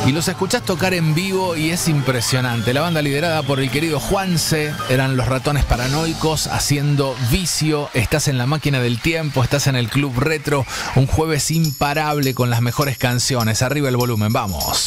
y los escuchás tocar en vivo y es impresionante. La banda liderada por el querido Juanse eran Los Ratones Paranoicos haciendo Vicio. Estás en la máquina del tiempo, estás en el Club Retro, un jueves imparable con las mejores canciones. Arriba el volumen, vamos.